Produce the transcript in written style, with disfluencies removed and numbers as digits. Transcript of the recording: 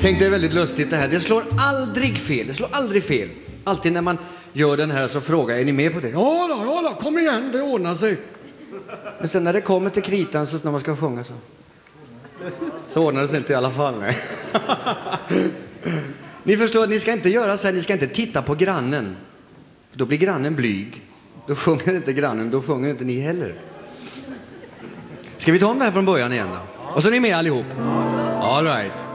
Tänk, det är väldigt lustigt det här. Det slår aldrig fel. Det slår aldrig fel. Alltid när man gör den här så frågar, är ni med på det? Ja då, kom igen, det ordnar sig. Men sen när det kommer till kritan, så när man ska sjunga så ordnar det sig inte i alla fall. Nej. Ni förstår att ni ska inte göra så här, ni ska inte titta på grannen. Då blir grannen blyg. Då sjunger inte grannen, då sjunger inte ni heller. Ska vi ta om det här från början igen då? Och så är ni med allihop. All right.